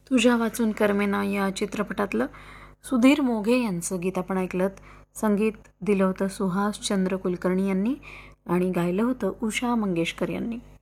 तुझ्या वाचून करमेना या चित्रपटातलं सुधीर मोघे यांचं गीत आपण ऐकलं. संगीत दिलं होतं सुहास चंद्र कुलकर्णी यांनी आणि गायलं होतं उषा मंगेशकर यांनी.